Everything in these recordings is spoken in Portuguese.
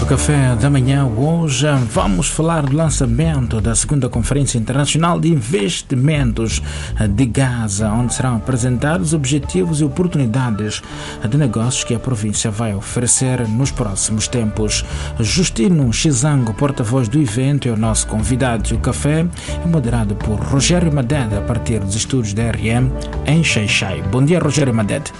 café da manhã, hoje vamos falar do lançamento da segunda Conferência Internacional de Investimentos de Gaza, onde serão apresentados objetivos e oportunidades de negócios que a província vai oferecer nos próximos tempos. Justino Chizango, porta-voz do evento, é o nosso convidado. O café é moderado por Rogério Madede, a partir dos estúdios da RM em Xai-Xai. Bom dia, Rogério Madede.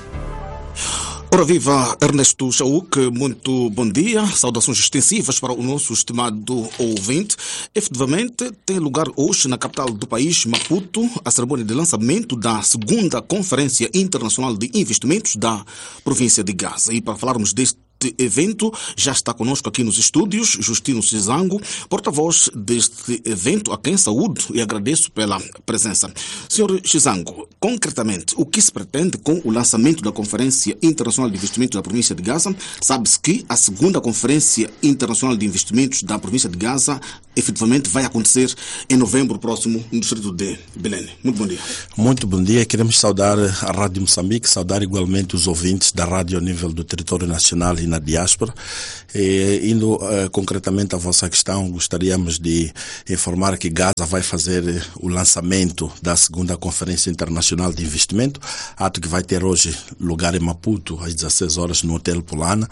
Ora viva, Ernesto Chauk, muito bom dia, saudações extensivas para o nosso estimado ouvinte. Efetivamente, tem lugar hoje na capital do país, Maputo, a cerimônia de lançamento da segunda Conferência Internacional de Investimentos da província de Gaza. E para falarmos deste evento, já está conosco aqui nos estúdios Justino Chizango, porta-voz deste evento, a quem saúdo e agradeço pela presença. Senhor Chizango, concretamente, o que se pretende com o lançamento da Conferência Internacional de Investimentos da província de Gaza? Sabe-se que a segunda Conferência Internacional de Investimentos da província de Gaza efetivamente vai acontecer em novembro próximo no distrito de Belém. Muito bom dia. Muito bom dia. Queremos saudar a Rádio Moçambique, saudar igualmente os ouvintes da rádio a nível do território nacional e na diáspora. Indo concretamente à vossa questão, gostaríamos de informar que Gaza vai fazer o lançamento da segunda Conferência Internacional de Investimento, ato que vai ter hoje lugar em Maputo, às 16 horas, no Hotel Polana.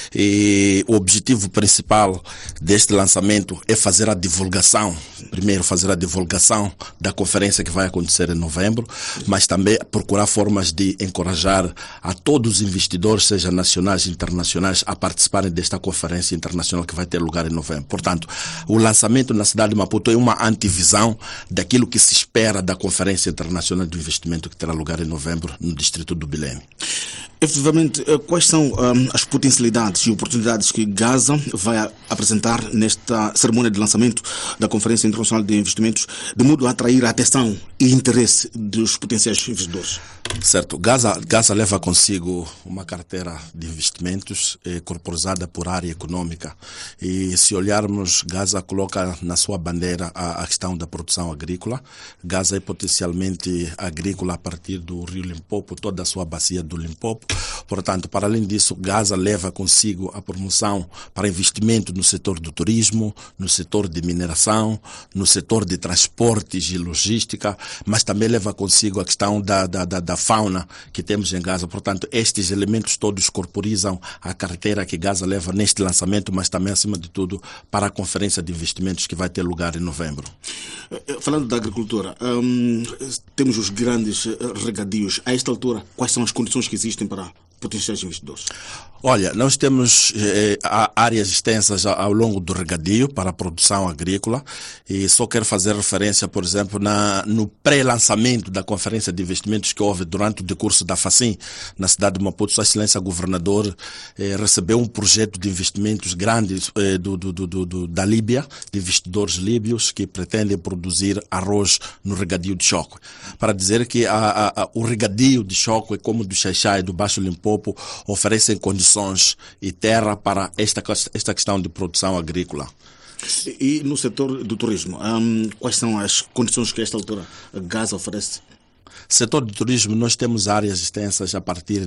E o objetivo principal deste lançamento é fazer a divulgação, primeiro fazer a divulgação da conferência que vai acontecer em novembro, mas também procurar formas de encorajar a todos os investidores, seja nacionais e internacionais, a participarem desta conferência internacional que vai ter lugar em novembro. Portanto, o lançamento na cidade de Maputo é uma antevisão daquilo que se espera da Conferência Internacional de Investimento que terá lugar em novembro no distrito do Belém. Efetivamente, quais são as potencialidades e oportunidades que Gaza vai apresentar nesta cerimônia de lançamento da Conferência Internacional de Investimentos, de modo a atrair a atenção e interesse dos potenciais investidores? Certo. Gaza leva consigo uma carteira de investimentos corporizada por área econômica. E se olharmos, Gaza coloca na sua bandeira a questão da produção agrícola. Gaza é potencialmente agrícola a partir do rio Limpopo, toda a sua bacia do Limpopo. Portanto, para além disso, Gaza leva consigo a promoção para investimento no setor do turismo, no setor de mineração, no setor de transportes e logística, mas também leva consigo a questão da fauna que temos em Gaza. Portanto, estes elementos todos corporizam a carteira que Gaza leva neste lançamento, mas também, acima de tudo, para a Conferência de Investimentos que vai ter lugar em novembro. Falando da agricultura, temos os grandes regadios. A esta altura, quais são as condições que existem para potenciais investidores? Olha, nós temos áreas extensas ao longo do regadio para a produção agrícola e só quero fazer referência, por exemplo, no pré-lançamento da Conferência de Investimentos que houve durante o decurso da FACIM na cidade de Maputo. Sua Excelência Governador recebeu um projeto de investimentos grandes da Líbia, de investidores líbios que pretendem produzir arroz no regadio de Choco. Para dizer que o regadio de Choco, como do Xai-Xai e do Baixo Limpopo, oferecem condições e terra para esta questão de produção agrícola. E no setor do turismo, quais são as condições que a esta altura a Gaza oferece? Setor de turismo, nós temos áreas extensas a partir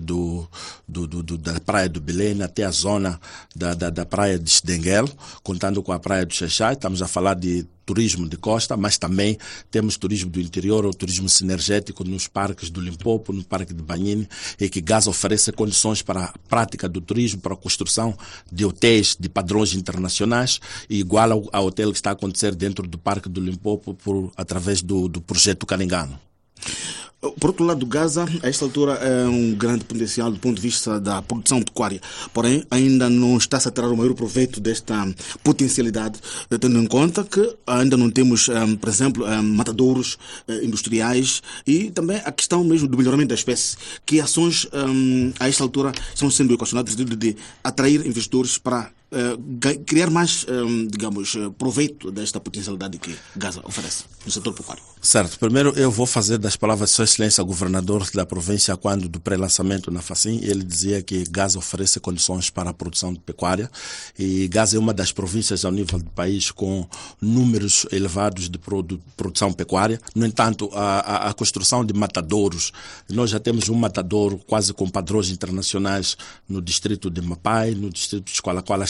da praia do Belém até a zona da praia de Xdenguel, contando com a praia do Xai-Xai. Estamos a falar de turismo de costa, mas também temos turismo do interior ou turismo sinergético nos parques do Limpopo, no Parque de Banhine, e que Gaza oferece condições para a prática do turismo, para a construção de hotéis de padrões internacionais, igual ao hotel que está a acontecer dentro do Parque do Limpopo através do projeto Caningano. Por outro lado, Gaza, a esta altura, é um grande potencial do ponto de vista da produção pecuária. Porém, ainda não está-se a tirar o maior proveito desta potencialidade, tendo em conta que ainda não temos, por exemplo, matadouros industriais e também a questão mesmo do melhoramento da espécie, que ações, a esta altura, estão sendo equacionadas no sentido de atrair investidores para criar mais, proveito desta potencialidade que Gaza oferece no setor pecuário. Certo. Primeiro eu vou fazer das palavras de Sua Excelência Governador da província quando do pré-lançamento na FACIM. Ele dizia que Gaza oferece condições para a produção de pecuária e Gaza é uma das províncias ao nível do país com números elevados de produção pecuária. No entanto, a construção de matadouros, nós já temos um matadouro quase com padrões internacionais no distrito de Mapai, no distrito de Escola Quala,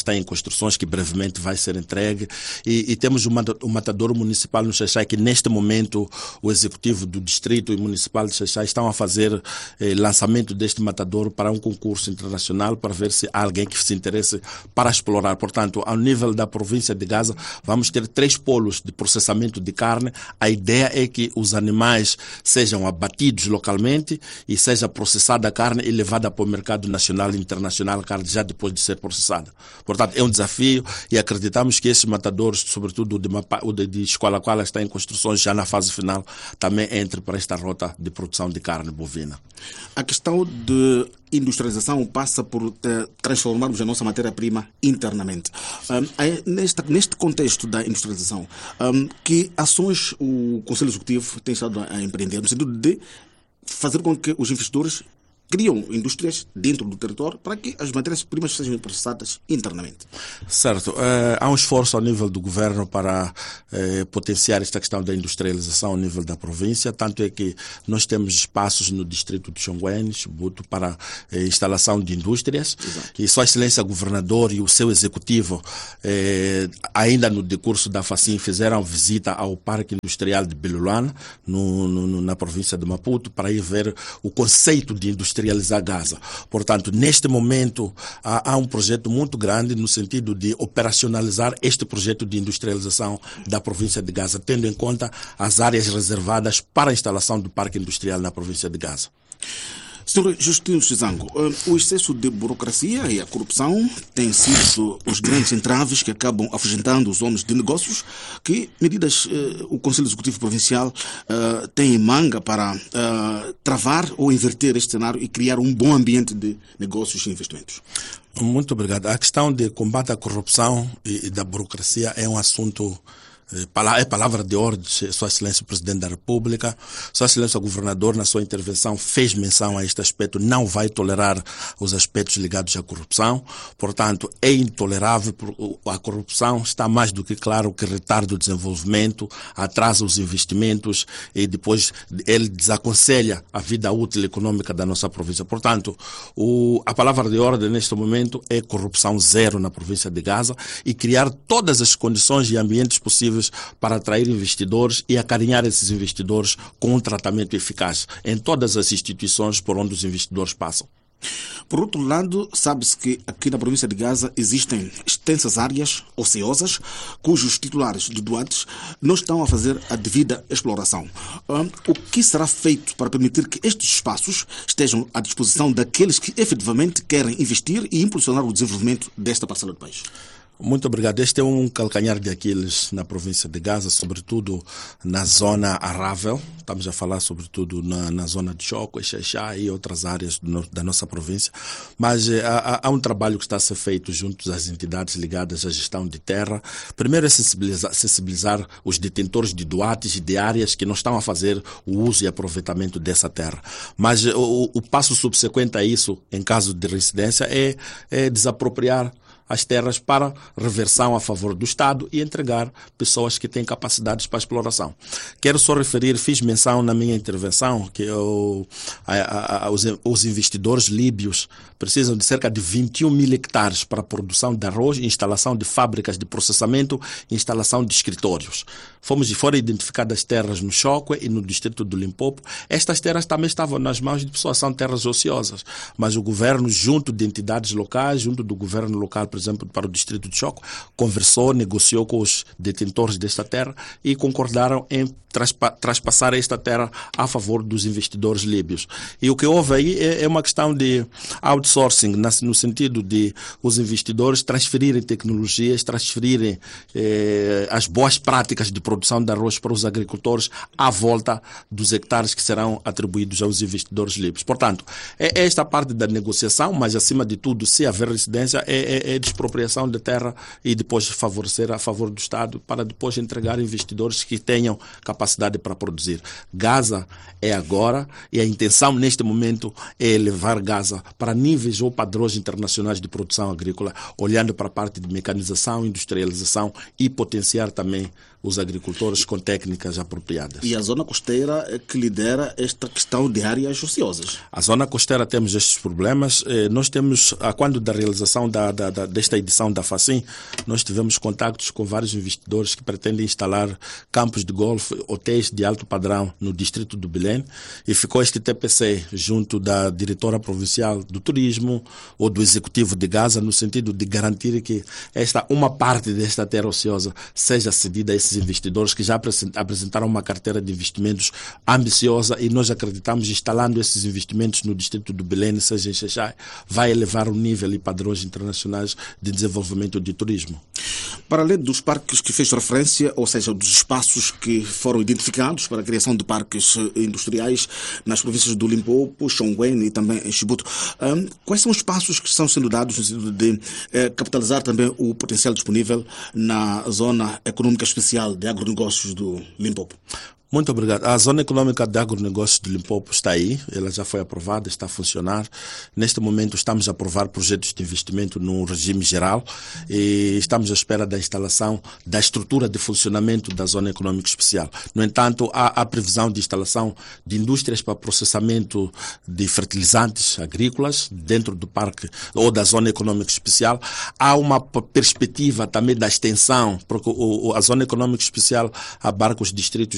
está em construções, que brevemente vai ser entregue, e temos o matadouro municipal no Xaixai, que neste momento o executivo do distrito e municipal de Xaixai estão a fazer lançamento deste matadouro para um concurso internacional, para ver se há alguém que se interesse para explorar. Portanto, ao nível da província de Gaza, vamos ter 3 polos de processamento de carne. A ideia é que os animais sejam abatidos localmente e seja processada a carne e levada para o mercado nacional e internacional, a carne já depois de ser processada. Portanto, é um desafio, e acreditamos que esses matadouros, sobretudo o de Escola está em construções já na fase final, também entre para esta rota de produção de carne bovina. A questão de industrialização passa por transformarmos a nossa matéria-prima internamente. Neste contexto da industrialização, que ações o Conselho Executivo tem estado a empreender no sentido de fazer com que os investidores criam indústrias dentro do território para que as matérias-primas sejam processadas internamente? Certo. Há um esforço ao nível do governo para potenciar esta questão da industrialização ao nível da província, tanto é que nós temos espaços no distrito de Xonguene, Chibuto, para instalação de indústrias. Exato. E Sua Excelência Governador e o seu executivo, ainda no decurso da FACIM, fizeram visita ao Parque Industrial de Belulana, na província de Maputo, para ir ver o conceito de industrializar Gaza. Portanto, neste momento, há um projeto muito grande no sentido de operacionalizar este projeto de industrialização da província de Gaza, tendo em conta as áreas reservadas para a instalação do parque industrial na província de Gaza. Sr. Justino Chizango, o excesso de burocracia e a corrupção têm sido os grandes entraves que acabam afugentando os homens de negócios. Que medidas o Conselho Executivo Provincial tem em manga para travar ou inverter este cenário e criar um bom ambiente de negócios e investimentos? Muito obrigado. A questão de combate à corrupção e da burocracia é um assunto... É palavra de ordem, Sua Excelência Presidente da República. Sua Excelência Governador, na sua intervenção, fez menção a este aspecto, não vai tolerar os aspectos ligados à corrupção. Portanto, é intolerável. A corrupção está mais do que claro que retarda o desenvolvimento, atrasa os investimentos e depois ele desaconselha a vida útil econômica da nossa província. Portanto, a palavra de ordem neste momento é corrupção zero na província de Gaza e criar todas as condições e ambientes possíveis para atrair investidores e acarinhar esses investidores com um tratamento eficaz em todas as instituições por onde os investidores passam. Por outro lado, sabe-se que aqui na província de Gaza existem extensas áreas ociosas cujos titulares de doados não estão a fazer a devida exploração. O que será feito para permitir que estes espaços estejam à disposição daqueles que efetivamente querem investir e impulsionar o desenvolvimento desta parcela do país? Muito obrigado. Este é um calcanhar de Aquiles na província de Gaza, sobretudo na zona Arrável. Estamos a falar sobretudo na zona de Choco, Xaixai e outras áreas da nossa província. Mas há um trabalho que está a ser feito junto às entidades ligadas à gestão de terra. Primeiro é sensibilizar os detentores de doates e de áreas que não estão a fazer o uso e aproveitamento dessa terra. Mas o passo subsequente a isso, em caso de reincidência, é desapropriar as terras para reversão a favor do Estado e entregar pessoas que têm capacidades para exploração. Quero só referir, fiz menção na minha intervenção, que os investidores líbios precisam de cerca de 21 mil hectares para a produção de arroz, instalação de fábricas de processamento, instalação de escritórios. Foram identificadas terras no Choque e no distrito do Limpopo. Estas terras também estavam nas mãos de pessoas, são terras ociosas, mas o governo, junto de entidades locais, junto do governo local, por exemplo, para o distrito de Choco, conversou, negociou com os detentores desta terra e concordaram em traspassar esta terra a favor dos investidores líbios. E o que houve aí é uma questão de outsourcing, no sentido de os investidores transferirem tecnologias, transferirem as boas práticas de produção de arroz para os agricultores à volta dos hectares que serão atribuídos aos investidores líbios. Portanto, é esta parte da negociação, mas acima de tudo, se haver residência, é expropriação de terra e depois favorecer a favor do Estado para depois entregar investidores que tenham capacidade para produzir. Gaza é agora e a intenção neste momento é elevar Gaza para níveis ou padrões internacionais de produção agrícola, olhando para a parte de mecanização, industrialização e potenciar também os agricultores com técnicas apropriadas. E a zona costeira é que lidera esta questão de áreas ociosas? A zona costeira temos estes problemas. Nós temos, quando da realização desta edição da FACIM, nós tivemos contactos com vários investidores que pretendem instalar campos de golfe, hotéis de alto padrão no distrito do Belém, e ficou este TPC junto da diretora provincial do turismo ou do executivo de Gaza, no sentido de garantir que uma parte desta terra ociosa seja cedida a esses investidores que já apresentaram uma carteira de investimentos ambiciosa, e nós acreditamos, instalando esses investimentos no distrito do Belém, seja em Xaixai, vai elevar o nível e padrões internacionais de desenvolvimento de turismo. Para além dos parques que fez referência, ou seja, dos espaços que foram identificados para a criação de parques industriais nas províncias do Limpopo, Xonguém e também em Chibuto, quais são os passos que estão sendo dados no sentido de capitalizar também o potencial disponível na zona econômica especial de agronegócios do Limpopo? Muito obrigado. A Zona Econômica de Agronegócios de Limpopo está aí, ela já foi aprovada, está a funcionar. Neste momento estamos a aprovar projetos de investimento no regime geral e estamos à espera da instalação da estrutura de funcionamento da Zona Econômica Especial. No entanto, há a previsão de instalação de indústrias para processamento de fertilizantes agrícolas dentro do parque ou da Zona Econômica Especial. Há uma perspectiva também da extensão, porque a Zona Econômica Especial abarca os distritos